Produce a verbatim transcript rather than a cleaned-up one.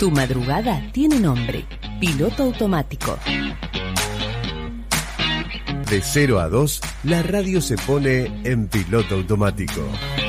Tu madrugada tiene nombre. Piloto automático. De cero a dos, la radio se pone en piloto automático.